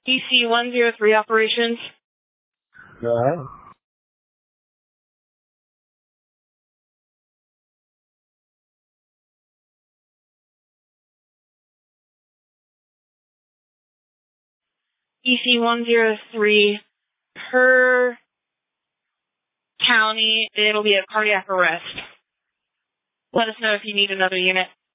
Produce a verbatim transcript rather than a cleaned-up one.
E C one zero three operations. Go ahead. E C one zero three, per county, it'll be a cardiac arrest. Let us know if you need another unit.